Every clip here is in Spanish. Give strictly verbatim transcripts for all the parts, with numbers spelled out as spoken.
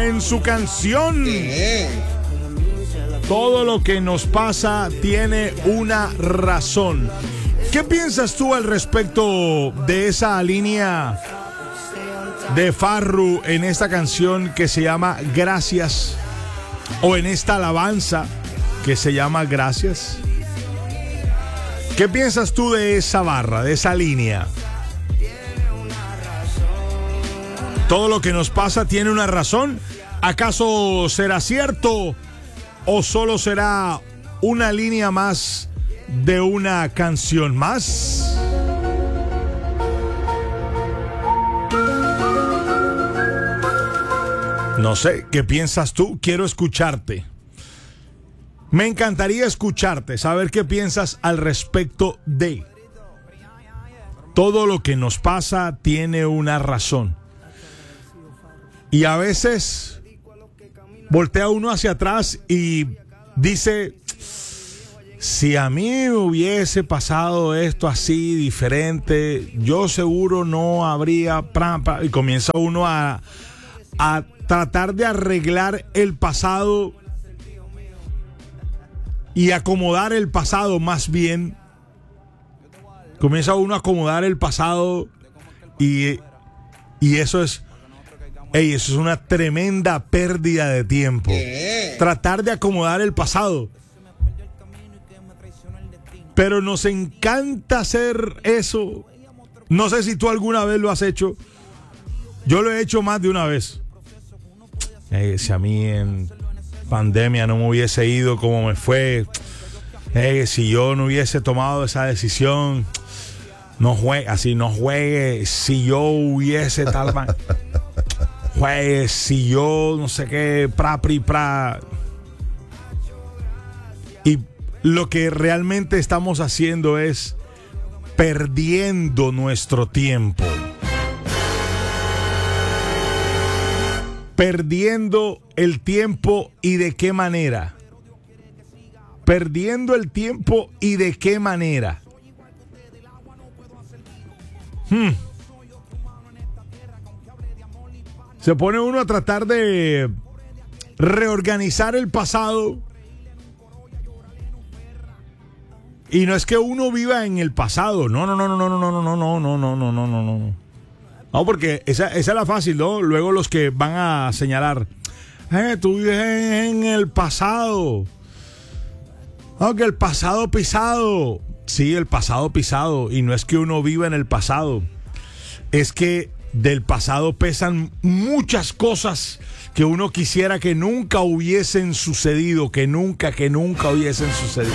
en su canción. Todo lo que nos pasa tiene una razón. ¿Qué piensas tú al respecto de esa línea de Farru en esta canción que se llama Gracias? O en esta alabanza que se llama Gracias. ¿Qué piensas tú de esa barra, de esa línea? Todo lo que nos pasa tiene una razón. ¿Acaso será cierto o solo será una línea más de una canción más? No sé, ¿qué piensas tú? Quiero escucharte. Me encantaría escucharte, saber qué piensas al respecto de todo lo que nos pasa tiene una razón. Y a veces voltea uno hacia atrás y dice, si a mí me hubiese pasado esto así diferente, yo seguro no habría... Y comienza uno a, a tratar de arreglar el pasado y acomodar el pasado más bien. Comienza uno a acomodar el pasado y, y eso es... Ey, eso es una tremenda pérdida de tiempo. ¿Qué? Tratar de acomodar el pasado. Pero nos encanta hacer eso. No sé si tú alguna vez lo has hecho. Yo lo he hecho más de una vez. Ey, si a mí en pandemia no me hubiese ido como me fue. Ey, si yo no hubiese tomado esa decisión. No juegue, así no juegue. Si yo hubiese tal... Man, pues si yo no sé qué, pra, pri, pra. Y lo que realmente estamos haciendo es perdiendo nuestro tiempo. Perdiendo el tiempo y de qué manera. Perdiendo el tiempo y de qué manera. Hmm. Se pone uno a tratar de reorganizar el pasado. Y no es que uno viva en el pasado. No, no, no, no, no, no, no, no, no, no, no, no, no, no, no. No, porque esa, esa es la fácil, ¿no? Luego los que van a señalar, eh, tú vives en el pasado. Aunque el pasado pisado. Sí, el pasado pisado. Y no es que uno viva en el pasado. Es que del pasado pesan muchas cosas que uno quisiera que nunca hubiesen sucedido, que nunca, que nunca hubiesen sucedido.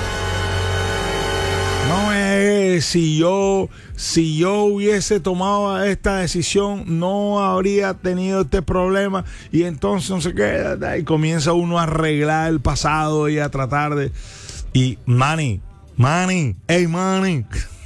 No es, si yo, si yo hubiese tomado esta decisión, no habría tenido este problema, y entonces no sé qué, y comienza uno a arreglar el pasado y a tratar de, y money, money, hey money.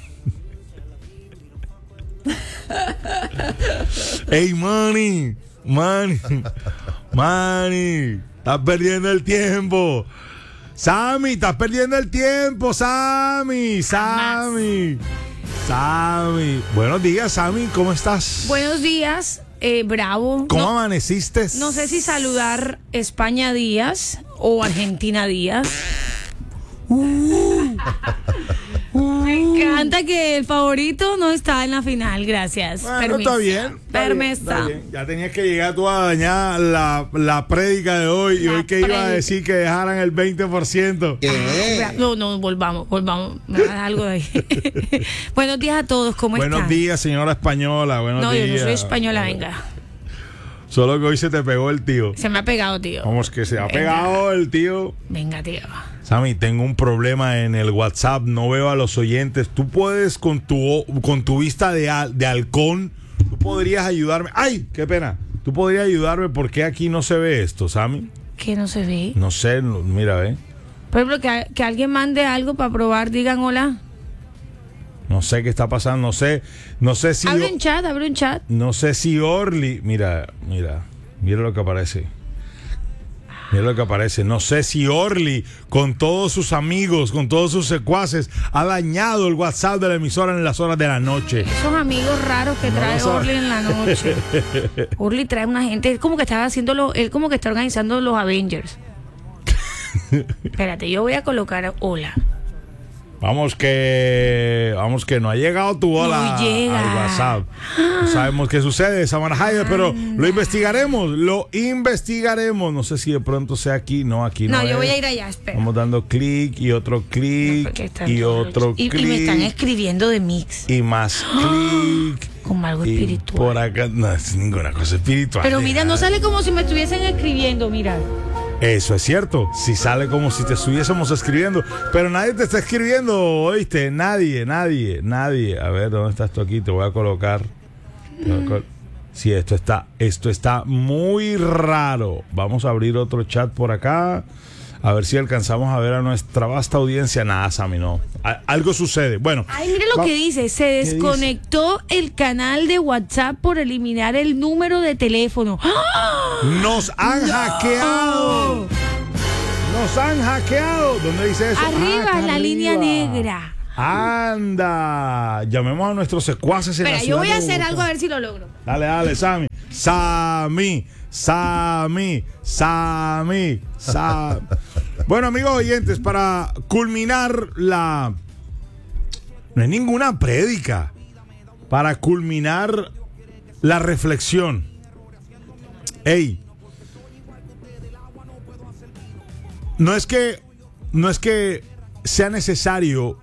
Hey, money, money, money, estás perdiendo el tiempo. Sammy, estás perdiendo el tiempo, Sammy, Sammy, Sammy. Buenos días, Sammy, ¿cómo estás? Buenos días, eh, bravo. ¿Cómo no, amaneciste? No sé si saludar España días o Argentina días. Uh. Me encanta que el favorito no está en la final, gracias. Bueno, Permisa. está bien. Está Permisa. bien, está bien. Ya tenías que llegar tú a dañar la, la prédica de hoy. Y La hoy que iba a prédica. decir que dejaran el veinte por ciento. No, no, volvamos, volvamos. Me da algo de ahí. Buenos días a todos, ¿cómo Buenos están? Buenos días, señora española. Buenos no, días. yo no soy española, venga. Solo que hoy se te pegó el tío. Se me ha pegado, tío. Vamos, que se ha Venga. pegado el tío. Venga, tío. Sammy, tengo un problema en el WhatsApp, no veo a los oyentes. Tú puedes, con tu, con tu vista de, al- de halcón, tú podrías ayudarme. ¡Ay! ¡Qué pena! Tú podrías ayudarme, ¿por qué aquí no se ve esto, Sammy? ¿Qué no se ve? No sé, no- mira, ve. Por ejemplo, que, que alguien mande algo para probar, digan hola. No sé qué está pasando, no sé, no sé si... Abre un chat, abre un chat. No sé si Orly... Mira, mira, mira lo que aparece. Mira lo que aparece. No sé si Orly, con todos sus amigos, con todos sus secuaces, ha dañado el WhatsApp de la emisora en las horas de la noche. Esos amigos raros que No trae lo sabe. Orly en la noche. Orly trae una gente, él como que está haciendo lo- él como que está organizando los Avengers. Espérate, yo voy a colocar hola. Vamos que vamos que no ha llegado tu hola No llega. al WhatsApp. No sabemos qué sucede, Samara Haider, pero lo investigaremos, lo investigaremos. No sé si de pronto sea aquí, no, aquí no. No, yo es. voy a ir allá, espera. Vamos dando clic y otro No, clic porque están y todos otro los- y, clic y me están escribiendo de mix. y más clic. Como algo Y espiritual. por acá no es ninguna cosa espiritual. Pero mira, no Deja. sale como si me estuviesen escribiendo, mira. Eso es cierto. Si sale como si te estuviésemos escribiendo. Pero nadie te está escribiendo, ¿oíste? Nadie, nadie, nadie. A ver, ¿dónde estás tú aquí? Te voy a colocar. Te voy a col- Sí, esto está, esto está muy raro. Vamos a abrir otro chat por acá. A ver si alcanzamos a ver a nuestra vasta audiencia. Nada, Sammy, no. A- algo sucede. Bueno. Ay, mire lo va- que dice. Se dice? desconectó el canal de WhatsApp por eliminar el número de teléfono. ¡Ah! Nos han hackeado. Nos han hackeado. ¿Dónde dice eso? Arriba, Ah, en la acá línea arriba. negra. Anda. Llamemos a nuestros secuaces en la Espera, yo ciudad voy a de hacer Bogotá. algo a ver si lo logro. Dale, dale, Sammy. Sammy, Sammy, Sammy, Sammy. Bueno, amigos oyentes, para culminar la... No es ninguna prédica. Para culminar la reflexión. Ey. No es que... No es que sea necesario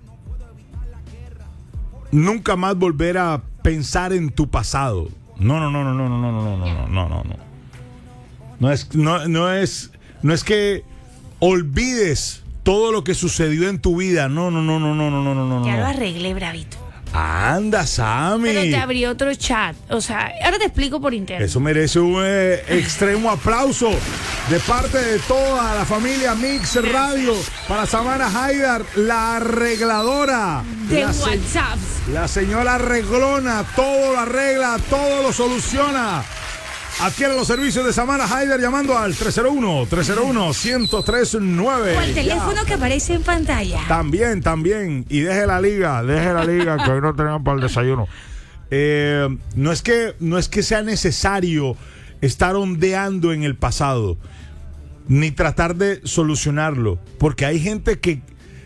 nunca más volver a pensar en tu pasado. No, no, no, no, no, no, no, no, no, no, no, no, no. No es, no, no es, no es que olvides todo lo que sucedió en tu vida. No, no, no, no, no, no, no, no, no. Ya lo arreglé, bravito. Anda, Sammy. Pero te abrí otro chat. O sea, ahora te explico por interno. Eso merece un eh, extremo aplauso de parte de toda la familia Mix Radio para Samara Haider, la arregladora. De la, se- WhatsApp. la señora arreglona, todo lo arregla, todo lo soluciona. Adquiere los servicios de Samara Haider llamando al tres cero uno, tres cero uno, uno cero tres nueve. O el teléfono que aparece en pantalla. También, también. Y deje la liga, deje la liga, que hoy no tenemos para el desayuno. Eh, no es que, no es que sea necesario estar ondeando en el pasado, ni tratar de solucionarlo, porque hay gente que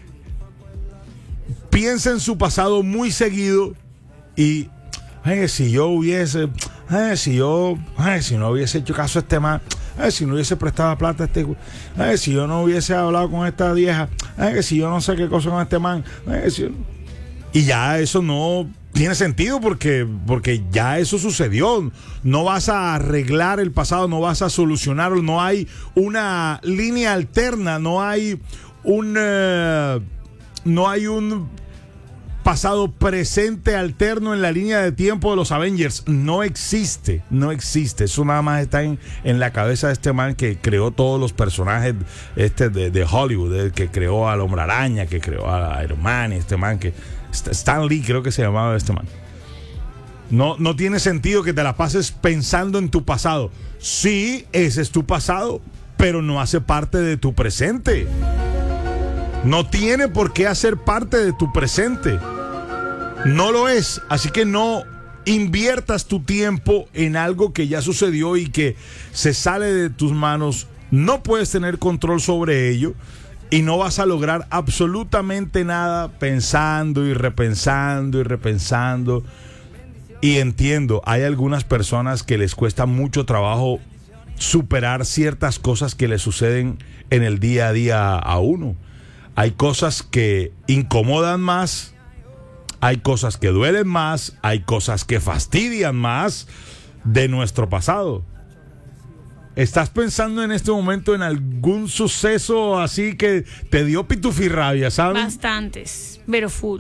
piensa en su pasado muy seguido y, ay, si yo hubiese, ay, si yo, ay, si no hubiese hecho caso a este man, ay, si no hubiese prestado plata a este, ay, si yo no hubiese hablado con esta vieja, ay, si yo no sé qué cosa con este man, ay, si yo... Y ya eso no tiene sentido porque, porque ya eso sucedió. No vas a arreglar el pasado, no vas a solucionarlo, no hay una línea alterna, no hay un, eh, no hay un pasado presente alterno en la línea de tiempo de los Avengers. No existe, no existe. Eso nada más está en, en la cabeza de este man que creó todos los personajes este de, de Hollywood, el que creó al Hombre Araña, que creó a Iron Man, y este man que... Stan Lee creo que se llamaba este man. No, no tiene sentido que te la pases pensando en tu pasado. Sí, ese es tu pasado, pero no hace parte de tu presente. No tiene por qué hacer parte de tu presente. No lo es. Así que no inviertas tu tiempo en algo que ya sucedió y que se sale de tus manos. No puedes tener control sobre ello. Y no vas a lograr absolutamente nada pensando y repensando y repensando. Y entiendo, hay algunas personas que les cuesta mucho trabajo superar ciertas cosas que le suceden en el día a día a uno. Hay cosas que incomodan más, hay cosas que duelen más, hay cosas que fastidian más de nuestro pasado. ¿Estás pensando en este momento en algún suceso así que te dio pitufirrabia, sabes? Bastantes, pero full.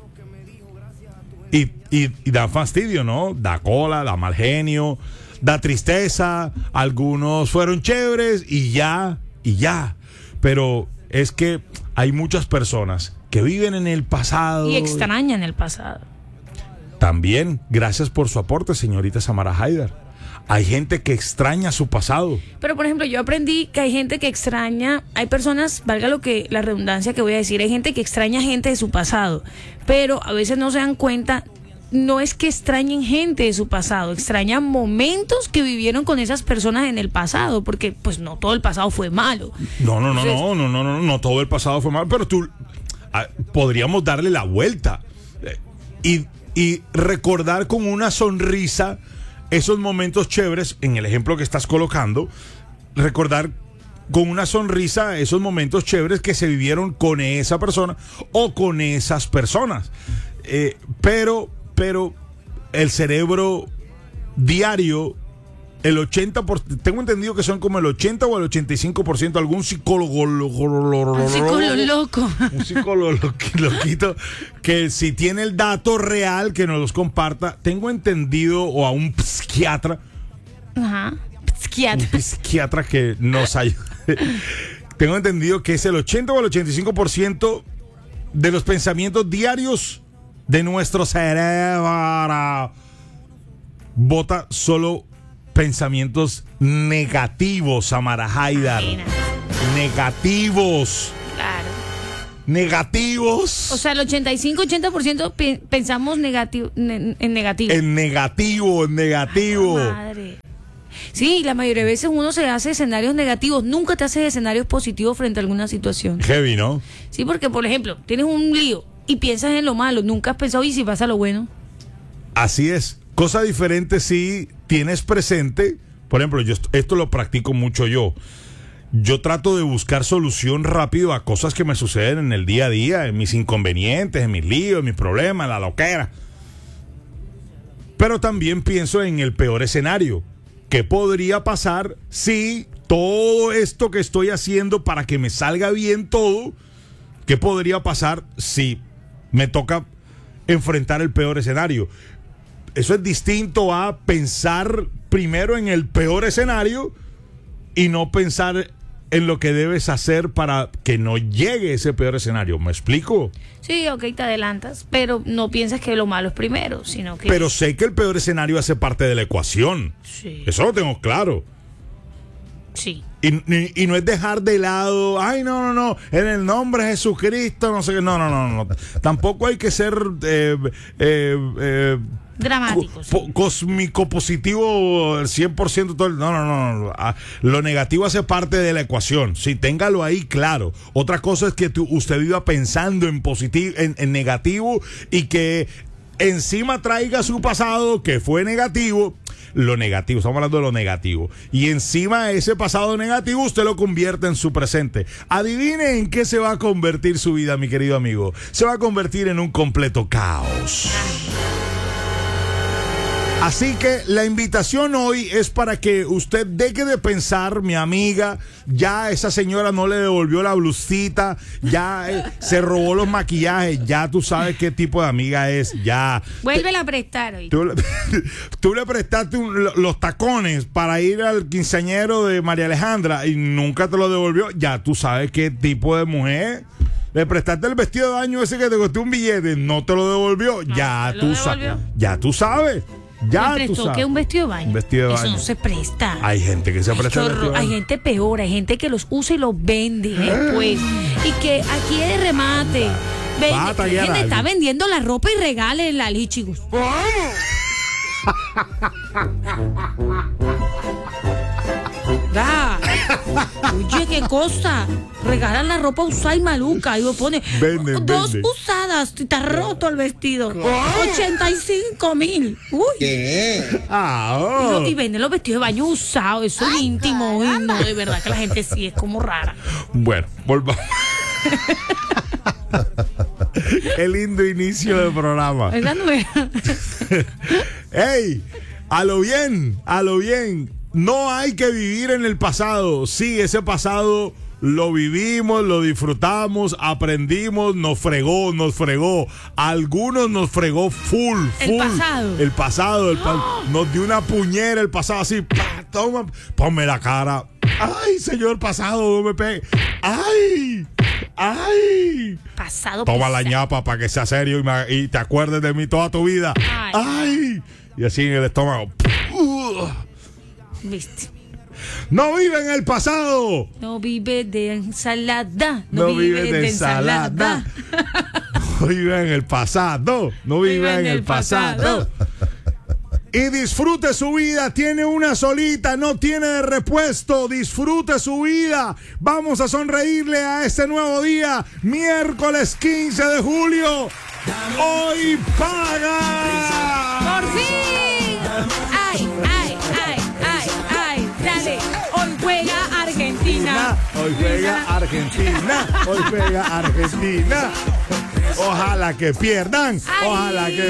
Y, y, y da fastidio, ¿no? Da cola, da mal genio, da tristeza. Algunos fueron chéveres y ya, y ya. Pero es que hay muchas personas que viven en el pasado. Y extrañan el pasado. También, gracias por su aporte, señorita Samara Haider. Hay gente que extraña su pasado. Pero, por ejemplo, yo aprendí que hay gente que extraña, hay personas, valga lo que la redundancia que voy a decir, hay gente que extraña gente de su pasado, pero a veces no se dan cuenta. No es que extrañen gente de su pasado, extrañan momentos que vivieron con esas personas en el pasado, porque pues no todo el pasado fue malo. No, no, no, Entonces, no, no, no, no, no todo el pasado fue malo, pero tú ah, podríamos darle la vuelta eh, y, y recordar con una sonrisa esos momentos chéveres, en el ejemplo que estás colocando, recordar con una sonrisa esos momentos chéveres que se vivieron con esa persona o con esas personas. Eh, pero, pero el cerebro diario, el ochenta por ciento, tengo entendido que son como el ochenta o el ochenta y cinco por ciento, algún psicólogo, un psicólogo loco, un psicólogo loquito, que si tiene el dato real, que nos los comparta. Tengo entendido, o a un psiquiatra, ajá, psiquiatra, un psiquiatra que nos ayude. Tengo entendido que es el ochenta o el ochenta y cinco por ciento de los pensamientos diarios de nuestro cerebro bota solo pensamientos negativos, Samara Haidar. Negativos. Claro. Negativos. O sea, el ochenta y cinco ochenta por ciento pe- pensamos negativo, ne- en negativo. En negativo, en negativo. Ay, madre. Sí, la mayoría de veces uno se hace escenarios negativos, nunca te haces escenarios positivos frente a alguna situación. Heavy, ¿no? Sí, porque por ejemplo, tienes un lío y piensas en lo malo, nunca has pensado, ¿y si pasa lo bueno? Así es. Cosa diferente si tienes presente, por ejemplo, yo esto, esto lo practico mucho yo. Yo trato de buscar solución rápido a cosas que me suceden en el día a día, en mis inconvenientes, en mis líos, en mis problemas, en la loquera. Pero también pienso en el peor escenario. ¿Qué podría pasar si todo esto que estoy haciendo para que me salga bien todo, qué podría pasar si me toca enfrentar el peor escenario? Eso es distinto a pensar primero en el peor escenario y no pensar en lo que debes hacer para que no llegue ese peor escenario. ¿Me explico? Sí, ok, te adelantas, pero no piensas que lo malo es primero, sino que... Pero sé que el peor escenario hace parte de la ecuación. Sí. Eso lo tengo claro. Sí. Y, y, y no es dejar de lado, ay, no, no, no, en el nombre de Jesucristo, no sé qué, no, no, no, no. Tampoco hay que ser eh, eh, eh, dramáticos. Co- cósmico positivo cien por ciento todo el, no, no, no, no. Ah, lo negativo hace parte de la ecuación. Sí, téngalo ahí claro. Otra cosa es que tú, usted viva pensando en positivo, en, en negativo, y que encima traiga su pasado que fue negativo. Lo negativo, estamos hablando de lo negativo. Y encima de ese pasado negativo, usted lo convierte en su presente. Adivine en qué se va a convertir su vida, mi querido amigo. Se va a convertir en un completo caos. Así que la invitación hoy es para que usted deje de pensar, mi amiga, ya esa señora no le devolvió la blusita, ya eh, se robó los maquillajes, ya tú sabes qué tipo de amiga es, ya. Vuélvela a prestar hoy. Tú, tú le prestaste un, los tacones para ir al quinceañero de María Alejandra y nunca te lo devolvió, ya tú sabes qué tipo de mujer. Le prestaste el vestido de baño ese que te costó un billete, no te lo devolvió, No, ya ¿te tú lo sabes, devolvió? ya tú sabes. Ya Me tú prestó sabes. que un vestido de baño. Un vestido de Eso baño. no se presta. Hay gente que se Ay, presta qué el vestido horror. de Hay baño. gente peor, hay gente que los usa y los vende después. Y que aquí de remate. Ve- Va a tallar gente a está alguien. vendiendo la ropa y regálenla, chicos. Da. Oye, qué cosa. Regalan la ropa usada y maluca. Y lo pone Venden, dos venden. usadas. Y está roto el vestido. ochenta y cinco mil. Uy. Ah, Y, oh. lo- y venden los vestidos de baño usados, eso es íntimo. Uy, no, de verdad que la gente sí es como rara. Bueno, volvamos. Qué lindo inicio de programa. Es la nueva. ¡Ey! A lo bien, a lo bien. No hay que vivir en el pasado. Sí, ese pasado lo vivimos, lo disfrutamos, aprendimos, nos fregó, nos fregó. A algunos nos fregó full, El full. pasado. El pasado, el pa- nos dio una puñera el pasado así. ¡Pa! Toma, ponme la cara. ¡Ay, señor pasado, no me pegue! ¡Ay! ¡Ay! Pasado. Toma la pasado. ñapa para que sea serio y, me- y te acuerdes de mí toda tu vida. Ay. ¡Ay! Y así en el estómago. ¿Viste? No vive en el pasado. No vive de ensalada. No, no vive, vive de ensalada. No vive en el pasado. No vive, vive en, en el pasado. pasado. Y disfrute su vida. Tiene una solita, no tiene de repuesto. Disfrute su vida. Vamos a sonreírle a este nuevo día. Miércoles quince de julio. Hoy paga. ¡Por fin! ¡Ay, ay, ay, ay, ay! ¡Dale! Hoy juega Argentina. Hoy juega Argentina. Hoy juega Argentina. Ojalá que pierdan. Ojalá que